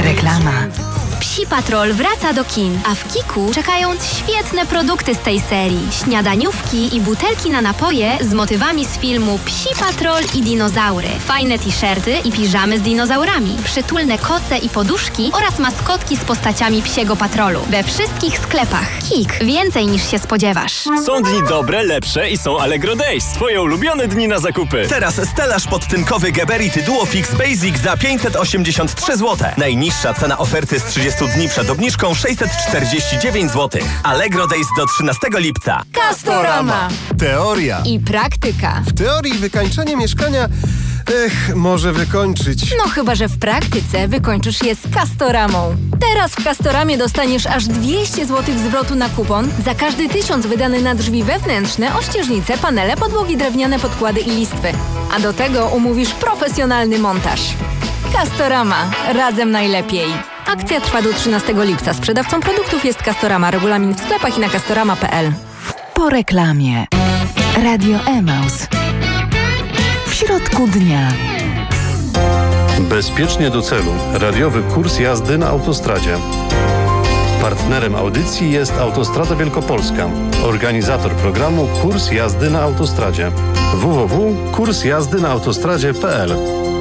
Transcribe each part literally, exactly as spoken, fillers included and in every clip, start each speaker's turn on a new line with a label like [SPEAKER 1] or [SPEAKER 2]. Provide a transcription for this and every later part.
[SPEAKER 1] Reklama.
[SPEAKER 2] Psi Patrol wraca do kin, a w Kiku czekają świetne produkty z tej serii. Śniadaniówki i butelki na napoje z motywami z filmu Psi Patrol i dinozaury. Fajne t-shirty i piżamy z dinozaurami. Przytulne koce i poduszki oraz maskotki z postaciami Psiego Patrolu. We wszystkich sklepach. Kik. Więcej niż się spodziewasz.
[SPEAKER 3] Są dni dobre, lepsze i są Allegro Days. Twoje ulubione dni na zakupy.
[SPEAKER 4] Teraz stelaż podtynkowy Geberit Duofix Basic za pięćset osiemdziesiąt trzy złote. Najniższa cena oferty z trzydziestu dni przed obniżką sześćset czterdzieści dziewięć złotych. Allegro Days do trzynastego lipca.
[SPEAKER 5] Castorama.
[SPEAKER 6] Teoria.
[SPEAKER 5] I praktyka.
[SPEAKER 6] W teorii wykańczenie mieszkania... Ech, może wykończyć.
[SPEAKER 5] No chyba, że w praktyce wykończysz je z Castoramą. Teraz w Castoramie dostaniesz aż dwieście złotych zwrotu na kupon za każdy tysiąc wydany na drzwi wewnętrzne, ościeżnice, panele, podłogi drewniane, podkłady i listwy. A do tego umówisz profesjonalny montaż. Castorama. Razem najlepiej. Akcja trwa do trzynastego lipca. Sprzedawcą produktów jest Castorama. Regulamin w sklepach i na castorama kropka p l.
[SPEAKER 1] Po reklamie. Radio Emaus. W środku dnia.
[SPEAKER 7] Bezpiecznie do celu. Radiowy kurs jazdy na autostradzie. Partnerem audycji jest Autostrada Wielkopolska. Organizator programu Kurs jazdy na autostradzie. w w w kropka kurs jazdy na autostradzie kropka p l.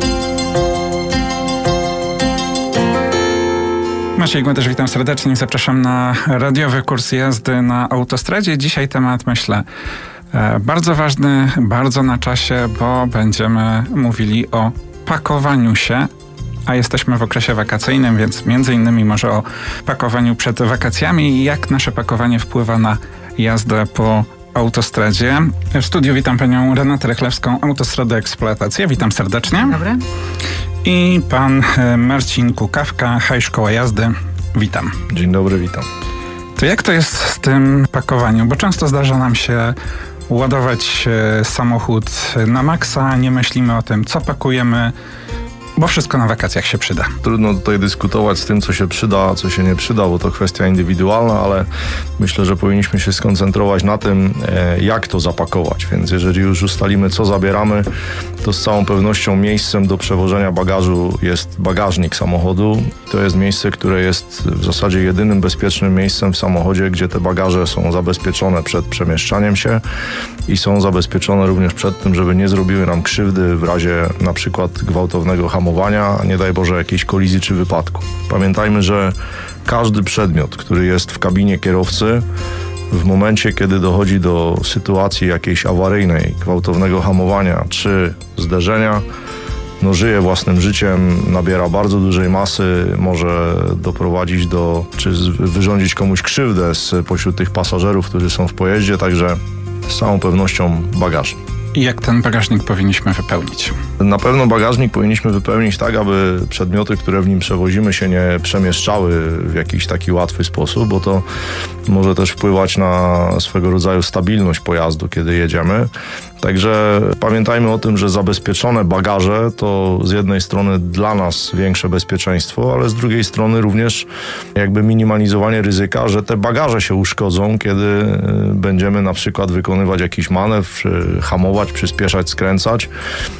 [SPEAKER 8] Maciej Głodysz, witam serdecznie. Zapraszam na radiowy kurs jazdy na autostradzie. Dzisiaj temat, myślę, bardzo ważny, bardzo na czasie, bo będziemy mówili o pakowaniu się, a jesteśmy w okresie wakacyjnym, więc między innymi może o pakowaniu przed wakacjami i jak nasze pakowanie wpływa na jazdę po autostradzie. W studiu witam panią Renatę Rychlewską, Autostrada Eksploatacja. Witam serdecznie.
[SPEAKER 1] Dobry.
[SPEAKER 8] I pan Marcin Kukawka, High Szkoła Jazdy. Witam.
[SPEAKER 9] Dzień dobry, witam.
[SPEAKER 8] To jak to jest z tym pakowaniem? Bo często zdarza nam się ładować samochód na maksa, nie myślimy o tym, co pakujemy, bo wszystko na wakacjach się przyda.
[SPEAKER 9] Trudno tutaj dyskutować z tym, co się przyda, a co się nie przyda, bo to kwestia indywidualna, ale myślę, że powinniśmy się skoncentrować na tym, jak to zapakować. Więc jeżeli już ustalimy, co zabieramy, to z całą pewnością miejscem do przewożenia bagażu jest bagażnik samochodu. To jest miejsce, które jest w zasadzie jedynym bezpiecznym miejscem w samochodzie, gdzie te bagaże są zabezpieczone przed przemieszczaniem się i są zabezpieczone również przed tym, żeby nie zrobiły nam krzywdy w razie na przykład gwałtownego hamowania, a nie daj Boże jakiejś kolizji czy wypadku. Pamiętajmy, że każdy przedmiot, który jest w kabinie kierowcy, w momencie, kiedy dochodzi do sytuacji jakiejś awaryjnej, gwałtownego hamowania czy zderzenia, no żyje własnym życiem, nabiera bardzo dużej masy, może doprowadzić do, czy wyrządzić komuś krzywdę spośród tych pasażerów, którzy są w pojeździe, także z całą pewnością bagażnik.
[SPEAKER 8] I jak ten bagażnik powinniśmy wypełnić?
[SPEAKER 9] Na pewno bagażnik powinniśmy wypełnić tak, aby przedmioty, które w nim przewozimy, się nie przemieszczały w jakiś taki łatwy sposób, bo to może też wpływać na swego rodzaju stabilność pojazdu, kiedy jedziemy. Także pamiętajmy o tym, że zabezpieczone bagaże to z jednej strony dla nas większe bezpieczeństwo, ale z drugiej strony również jakby minimalizowanie ryzyka, że te bagaże się uszkodzą, kiedy będziemy na przykład wykonywać jakiś manewr, hamować, przyspieszać, skręcać.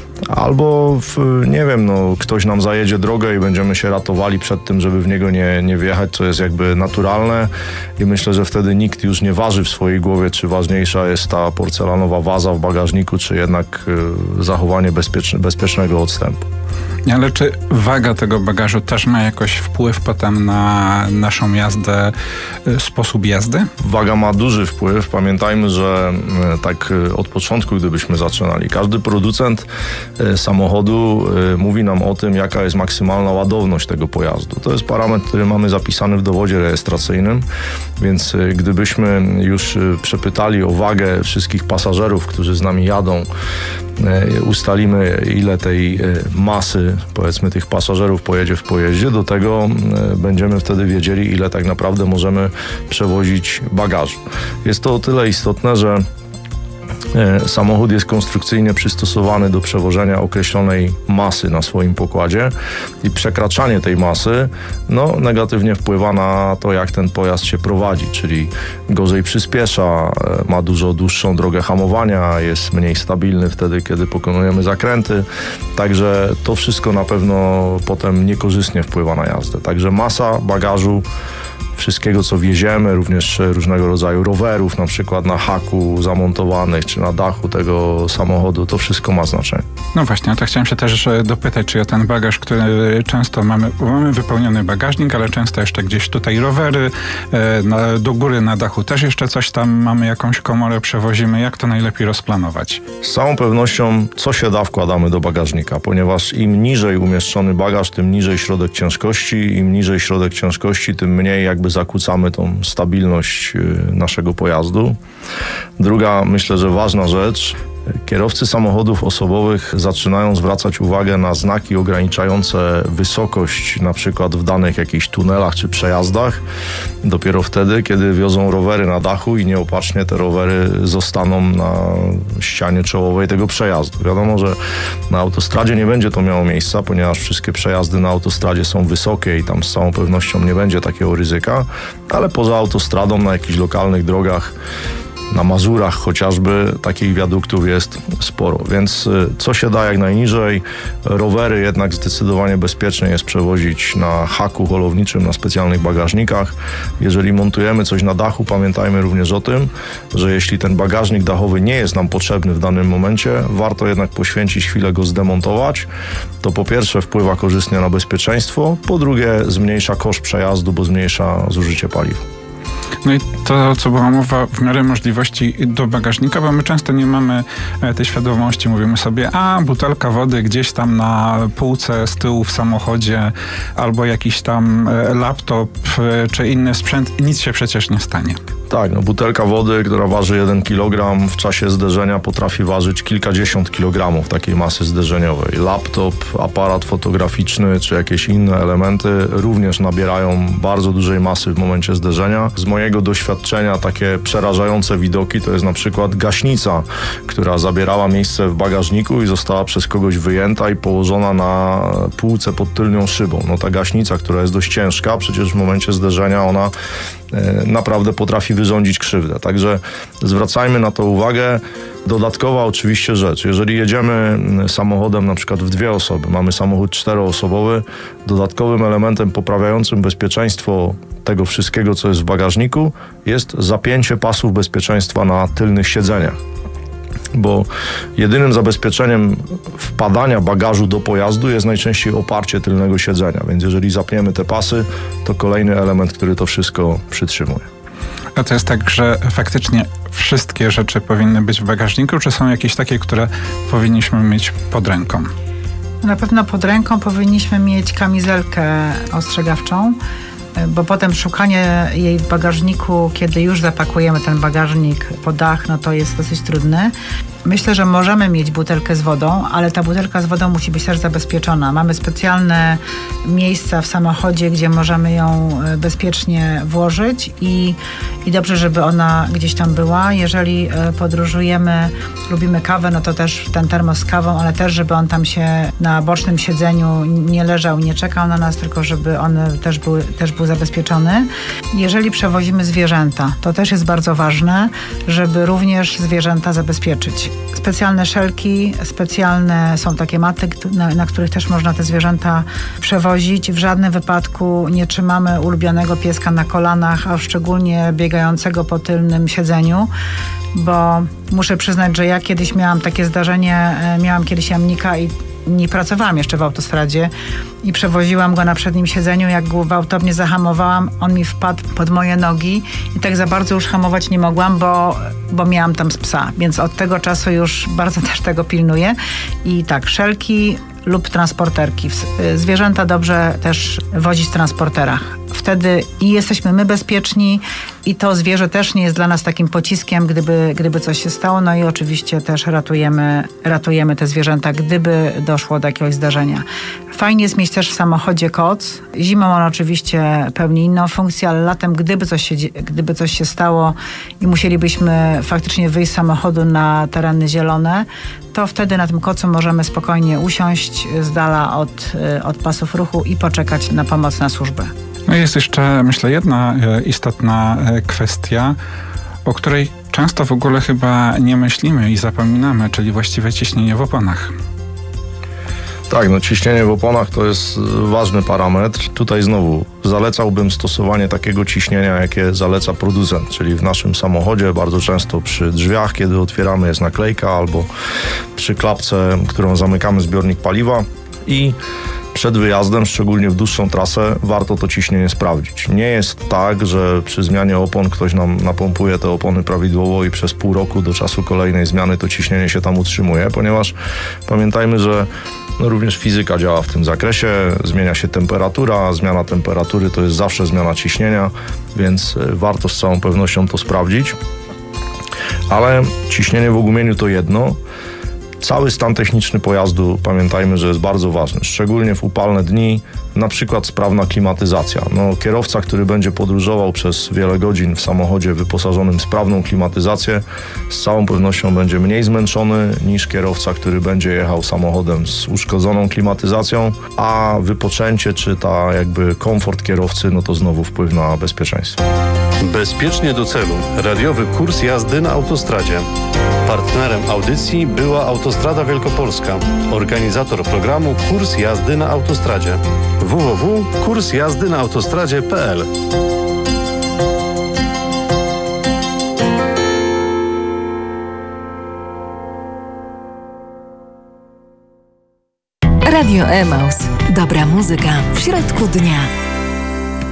[SPEAKER 9] Albo, w, nie wiem, no, ktoś nam zajedzie drogę i będziemy się ratowali przed tym, żeby w niego nie, nie wjechać, co jest jakby naturalne i myślę, że wtedy nikt już nie waży w swojej głowie, czy ważniejsza jest ta porcelanowa waza w bagażniku, czy jednak y, zachowanie bezpieczne, bezpiecznego odstępu.
[SPEAKER 8] Ale czy waga tego bagażu też ma jakoś wpływ potem na naszą jazdę, sposób jazdy?
[SPEAKER 9] Waga ma duży wpływ. Pamiętajmy, że tak od początku, gdybyśmy zaczynali, każdy producent samochodu mówi nam o tym, jaka jest maksymalna ładowność tego pojazdu. To jest parametr, który mamy zapisany w dowodzie rejestracyjnym, więc gdybyśmy już przepytali o wagę wszystkich pasażerów, którzy z nami jadą, ustalimy, ile tej masy, powiedzmy, tych pasażerów pojedzie w pojeździe, do tego będziemy wtedy wiedzieli, ile tak naprawdę możemy przewozić bagażu. Jest to o tyle istotne, że Samochód jest konstrukcyjnie przystosowany do przewożenia określonej masy na swoim pokładzie i przekraczanie tej masy no, negatywnie wpływa na to, jak ten pojazd się prowadzi, czyli gorzej przyspiesza, ma dużo dłuższą drogę hamowania, jest mniej stabilny wtedy, kiedy pokonujemy zakręty. Także to wszystko na pewno potem niekorzystnie wpływa na jazdę. Także masa bagażu, wszystkiego, co wieziemy, również różnego rodzaju rowerów, na przykład na haku zamontowanych, czy na dachu tego samochodu, to wszystko ma znaczenie.
[SPEAKER 8] No właśnie, to chciałem się też dopytać, czy o ten bagaż, który często mamy, mamy wypełniony bagażnik, ale często jeszcze gdzieś tutaj rowery, na, do góry na dachu też jeszcze coś tam mamy, jakąś komorę przewozimy. Jak to najlepiej rozplanować?
[SPEAKER 9] Z całą pewnością, co się da, wkładamy do bagażnika, ponieważ im niżej umieszczony bagaż, tym niżej środek ciężkości, im niżej środek ciężkości, tym mniej jakby zakłócamy tą stabilność naszego pojazdu. Druga, myślę, że ważna rzecz, kierowcy samochodów osobowych zaczynają zwracać uwagę na znaki ograniczające wysokość, na przykład w danych jakichś tunelach czy przejazdach, dopiero wtedy, kiedy wiozą rowery na dachu i nieopatrznie te rowery zostaną na ścianie czołowej tego przejazdu. Wiadomo, że na autostradzie nie będzie to miało miejsca, ponieważ wszystkie przejazdy na autostradzie są wysokie i tam z całą pewnością nie będzie takiego ryzyka, ale poza autostradą na jakichś lokalnych drogach, na Mazurach chociażby, takich wiaduktów jest sporo, więc co się da jak najniżej. Rowery jednak zdecydowanie bezpiecznie jest przewozić na haku holowniczym, na specjalnych bagażnikach. Jeżeli montujemy coś na dachu, pamiętajmy również o tym, że jeśli ten bagażnik dachowy nie jest nam potrzebny w danym momencie, warto jednak poświęcić chwilę go zdemontować. To po pierwsze wpływa korzystnie na bezpieczeństwo, po drugie zmniejsza koszt przejazdu, bo zmniejsza zużycie paliw.
[SPEAKER 8] No i to, co była mowa, w miarę możliwości do bagażnika, bo my często nie mamy tej świadomości. Mówimy sobie, a butelka wody gdzieś tam na półce z tyłu w samochodzie, albo jakiś tam laptop, czy inny sprzęt, nic się przecież nie stanie.
[SPEAKER 9] Tak, no butelka wody, która waży jeden kilogram, w czasie zderzenia potrafi ważyć kilkadziesiąt kilogramów takiej masy zderzeniowej. Laptop, aparat fotograficzny czy jakieś inne elementy również nabierają bardzo dużej masy w momencie zderzenia. Z mojego doświadczenia takie przerażające widoki to jest na przykład gaśnica, która zabierała miejsce w bagażniku i została przez kogoś wyjęta i położona na półce pod tylnią szybą. No ta gaśnica, która jest dość ciężka, przecież w momencie zderzenia ona e, naprawdę potrafi wyrządzić krzywdę. Także zwracajmy na to uwagę. Dodatkowa oczywiście rzecz, jeżeli jedziemy samochodem na przykład w dwie osoby, mamy samochód czteroosobowy, dodatkowym elementem poprawiającym bezpieczeństwo tego wszystkiego, co jest w bagażniku, jest zapięcie pasów bezpieczeństwa na tylnych siedzeniach. Bo jedynym zabezpieczeniem wpadania bagażu do pojazdu jest najczęściej oparcie tylnego siedzenia, więc jeżeli zapniemy te pasy, to kolejny element, który to wszystko przytrzymuje.
[SPEAKER 8] A to jest tak, że faktycznie wszystkie rzeczy powinny być w bagażniku, czy są jakieś takie, które powinniśmy mieć pod ręką?
[SPEAKER 10] Na pewno pod ręką powinniśmy mieć kamizelkę ostrzegawczą, bo potem szukanie jej w bagażniku, kiedy już zapakujemy ten bagażnik po dach, no to jest dosyć trudne. Myślę, że możemy mieć butelkę z wodą, ale ta butelka z wodą musi być też zabezpieczona. Mamy specjalne miejsca w samochodzie, gdzie możemy ją bezpiecznie włożyć i, i dobrze, żeby ona gdzieś tam była. Jeżeli podróżujemy, lubimy kawę, no to też ten termos z kawą, ale też, żeby on tam się na bocznym siedzeniu nie leżał, nie czekał na nas, tylko żeby on też był, też był zabezpieczony. Jeżeli przewozimy zwierzęta, to też jest bardzo ważne, żeby również zwierzęta zabezpieczyć. Specjalne szelki, specjalne są takie maty, na, na których też można te zwierzęta przewozić. W żadnym wypadku nie trzymamy ulubionego pieska na kolanach, a szczególnie biegającego po tylnym siedzeniu, bo muszę przyznać, że ja kiedyś miałam takie zdarzenie, miałam kiedyś jamnika i nie pracowałam jeszcze w autostradzie i przewoziłam go na przednim siedzeniu. Jak gwałtownie zahamowałam, on mi wpadł pod moje nogi i tak za bardzo już hamować nie mogłam, bo, bo miałam tam z psa, więc od tego czasu już bardzo też tego pilnuję. I tak, szelki lub transporterki. Zwierzęta dobrze też wozić w transporterach. Wtedy i jesteśmy my bezpieczni i to zwierzę też nie jest dla nas takim pociskiem, gdyby, gdyby coś się stało. No i oczywiście też ratujemy, ratujemy te zwierzęta, gdyby doszło do jakiegoś zdarzenia. W Fajnie jest mieć też w samochodzie koc. Zimą on oczywiście pełni inną funkcję, ale latem, gdyby coś się, gdyby coś się stało i musielibyśmy faktycznie wyjść z samochodu na tereny zielone, to wtedy na tym kocu możemy spokojnie usiąść z dala od, od pasów ruchu i poczekać na pomoc na służbę.
[SPEAKER 8] No jest jeszcze, myślę, jedna istotna kwestia, o której często w ogóle chyba nie myślimy i zapominamy, czyli właściwe ciśnienie w oponach.
[SPEAKER 9] Tak, no ciśnienie w oponach to jest ważny parametr. Tutaj znowu zalecałbym stosowanie takiego ciśnienia, jakie zaleca producent, czyli w naszym samochodzie bardzo często przy drzwiach, kiedy otwieramy, jest naklejka, albo przy klapce, którą zamykamy zbiornik paliwa i przed wyjazdem, szczególnie w dłuższą trasę, warto to ciśnienie sprawdzić. Nie jest tak, że przy zmianie opon ktoś nam napompuje te opony prawidłowo i przez pół roku do czasu kolejnej zmiany to ciśnienie się tam utrzymuje, ponieważ pamiętajmy, że no również fizyka działa w tym zakresie, zmienia się temperatura, zmiana temperatury to jest zawsze zmiana ciśnienia, więc warto z całą pewnością to sprawdzić. Ale ciśnienie w ogumieniu to jedno. Cały stan techniczny pojazdu, pamiętajmy, że jest bardzo ważny, szczególnie w upalne dni, na przykład sprawna klimatyzacja. No, kierowca, który będzie podróżował przez wiele godzin w samochodzie wyposażonym w sprawną klimatyzację, z całą pewnością będzie mniej zmęczony niż kierowca, który będzie jechał samochodem z uszkodzoną klimatyzacją, a wypoczęcie czy ta jakby komfort kierowcy, no to znowu wpływ na bezpieczeństwo.
[SPEAKER 7] Bezpiecznie do celu. Radiowy kurs jazdy na autostradzie. Partnerem audycji była Autostrada Wielkopolska. Organizator programu Kurs jazdy na autostradzie. w w w kropka kurs jazdy na autostradzie kropka p l.
[SPEAKER 1] Radio Emaus. Dobra muzyka w środku dnia.